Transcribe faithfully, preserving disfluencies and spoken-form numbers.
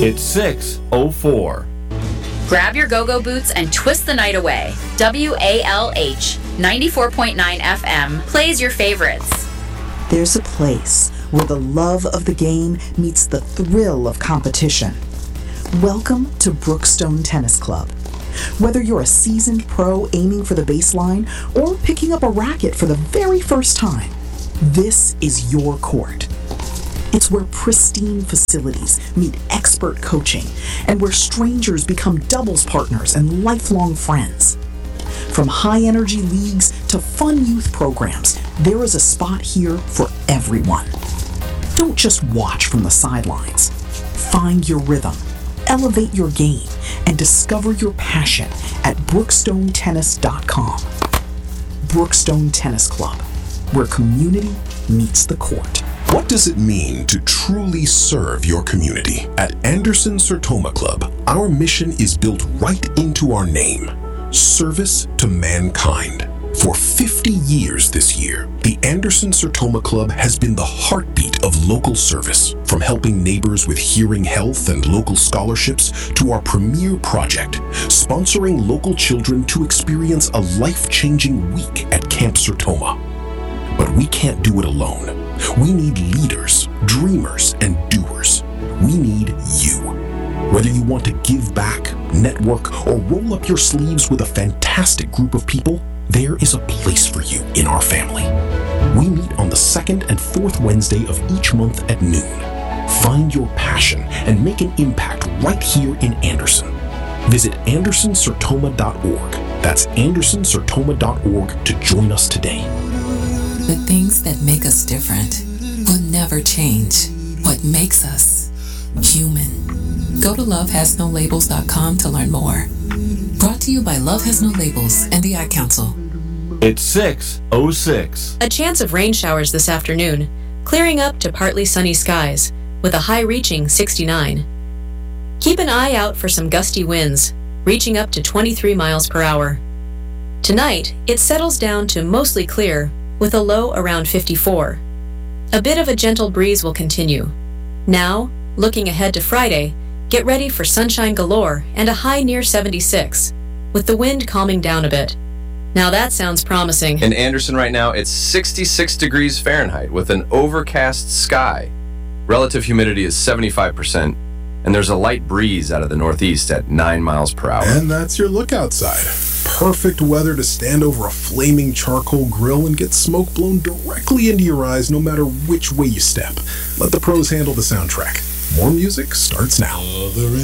It's six oh four. Grab your go-go boots and twist the night away. W A L H ninety-four point nine F M plays your favorites. There's a place where the love of the game meets the thrill of competition. Welcome to Brookstone Tennis Club. Whether you're a seasoned pro aiming for the baseline or picking up a racket for the very first time, this is your court. It's where pristine facilities meet expert coaching and where strangers become doubles partners and lifelong friends. From high-energy leagues to fun youth programs, there is a spot here for everyone. Don't just watch from the sidelines. Find your rhythm, elevate your game, and discover your passion at brookstone tennis dot com. Brookstone Tennis Club, where community meets the court. What does it mean to truly serve your community? At Anderson Sertoma Club, our mission is built right into our name: service to mankind. For fifty years this year, the Anderson Sertoma Club has been the heartbeat of local service, from helping neighbors with hearing health and local scholarships to our premier project, sponsoring local children to experience a life-changing week at Camp Sertoma. But we can't do it alone. We need leaders, dreamers, and doers. We need you. Whether you want to give back, network, or roll up your sleeves with a fantastic group of people, there is a place for you in our family. We meet on the second and fourth Wednesday of each month at noon. Find your passion and make an impact right here in Anderson. Visit anderson sertoma dot org. That's anderson sertoma dot org to join us today. The things that make us different will never change. What makes us human. Go to love has no labels dot com to learn more. Brought to you by Love Has No Labels and the Ad Council. It's six oh six. A chance of rain showers this afternoon, clearing up to partly sunny skies, with a high reaching sixty-nine. Keep an eye out for some gusty winds, reaching up to twenty-three miles per hour. Tonight, it settles down to mostly clear, with a low around fifty-four. A bit of a gentle breeze will continue. Now, looking ahead to Friday, get ready for sunshine galore and a high near seventy-six, with the wind calming down a bit. Now that sounds promising. In Anderson right now, it's sixty-six degrees Fahrenheit with an overcast sky. Relative humidity is seventy-five percent, and there's a light breeze out of the northeast at nine miles per hour. And that's your look outside. Perfect weather to stand over a flaming charcoal grill and get smoke blown directly into your eyes no matter which way you step. Let the pros handle the soundtrack. More music starts now.